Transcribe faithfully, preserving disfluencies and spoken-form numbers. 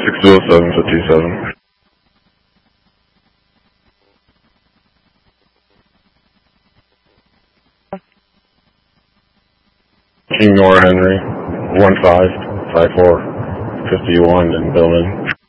six oh seven fifty-seven. King Nor Henry, one five five four fifty one in building.